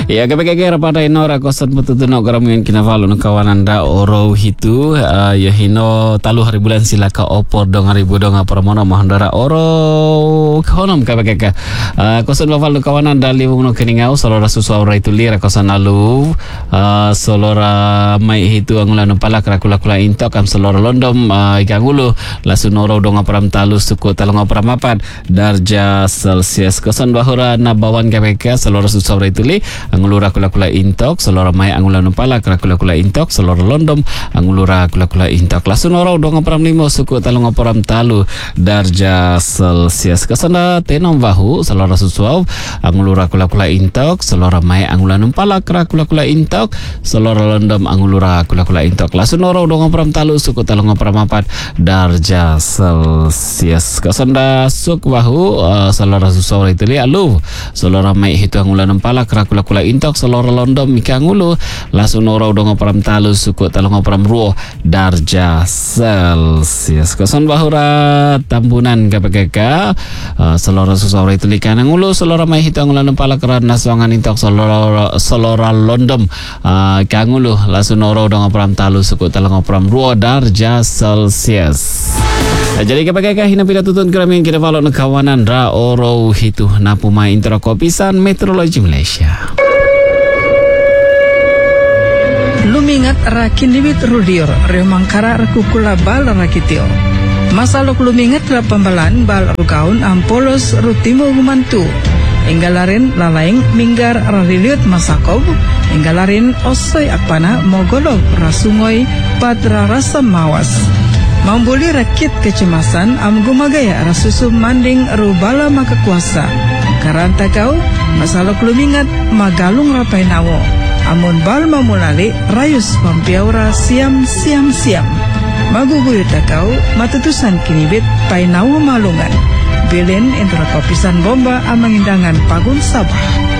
Ya, kaya pada inora kosan betutuno karamuyan kinavalo ng kawanan da oro hitu ya hino talu hari bulan silaka opor dong hari budong paramono mahandara oro konom kaya kosan bavalo kawanan da liwung no keningau solora susuaura itu lira kosan alu solora mai hitu angulan palak rakula-kula intok kam solora londom ikangulu lasunoro dong param talu suku talong param apat darja Celsius kosan bahura nabawan kaya solora susuaura itu li angulura kula-kula intok selora mai angula numpala kula-kula intok selora londom angulura kula-kula intok lasunora udong param limo suku talong param talu darja Celsius kasana tenom bahu selora susuau angulura kula-kula intok selora mai angula numpala kula-kula intok selora londom angulura kula-kula intok lasunora udong param talu suku talong param apat darja Celsius kasanda suku bahu selora susuau itu li alu selora mai hitu angula numpala kula-kula intok selora londom mikangulu lasunora udong param talu suku talong param ruo darja Celsius kosan bahura tambunan kapekeka selora susawra itu likan ngulu selora mai hitang ulan pala keran naswangan intok selora londom kangulu lasunora udong param talu suku talong param ruo darja Celsius. Jadi kapekeka hina pila tutun keramin kita follow kawanan ra oro hitu napuma introkopisan meteorologi Malaysia. Lumingat rakin libit rudior remangkara rakukula bal rakitio masalok lumingat la pambalan bal rukaun ampolos rutimo gumantu enggalarin lalaing minggar rariliut masakob enggalarin osoy akpana mogolog rasungoy padra rasa mawas mambuli rakit kecemasan am gumagaya rasusum manding rubala makakuasa karanta kau masalok lumingat magalung rapai nawo amun bal mamulali rayus pampiaura siam maguguyut takau matutusan kinibit painaw malungan bilin intrakopisan bomba amangindangan pagun Sabah.